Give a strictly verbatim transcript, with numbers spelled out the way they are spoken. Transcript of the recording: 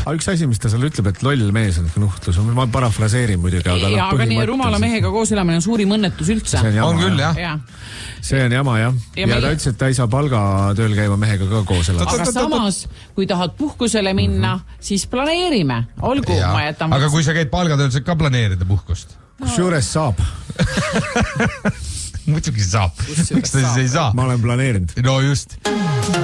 aga üks asi, mis ta seal ütleb, et loll mees on nuhtlus. Ma parafraseerin muidugi. Aga, ja, aga nii rumala mehega koos elamine on suurim õnnetus üldse. See on, jama, on küll, jah. Ja. See on jama, jah. Ja, ja ta ütles, et ta ei saa palga tööl käima mehega ka koos elada. Aga samas, kui tahad puhkusele minna, mm-hmm. siis planeerime. Olgu, ja. ma jätan... Aga kui sa käid palgatööl, saad ka planeerida puhkust? Kusjuures saab. Muidugi saab. Miks ta siis ei saa? Ma olen planeerinud. No just.